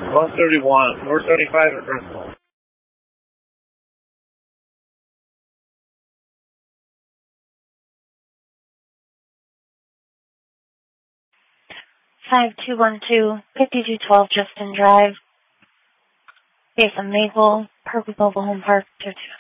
131, North 75 at Bristol. 5212, 5212 Justin Drive, base on Maple, Park with Mobile Home Park, 2-2.